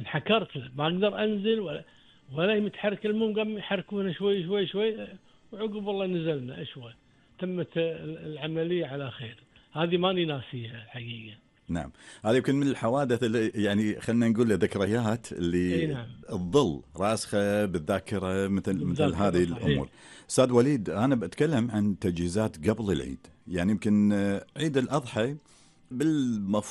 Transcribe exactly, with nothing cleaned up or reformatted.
انحكرت له، ما اقدر انزل ولا ولا هي متحرك. المهم قام يحركونا شوي شوي شوي، وعقب والله نزلنا شوي. تمت العملية على خير. هذه ماني ناسيها الحقيقة. نعم، هذه يمكن من الحوادث اللي يعني خلينا نقول ذكريات اي اللي نعم. تظل راسخة بالذاكرة، مثل مثل هذه بالذاكرة صحيح. الأمور. أستاذ وليد، أنا بتكلم عن تجهيزات قبل العيد، يعني يمكن عيد الأضحى بالمفروض